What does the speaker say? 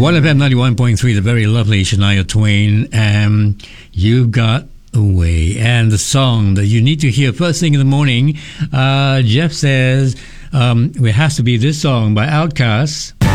1FM 91.3, the very lovely Shania Twain. You Got Away. And the song that you need to hear first thing in the morning, Jeff says, it has to be this song by Outkast.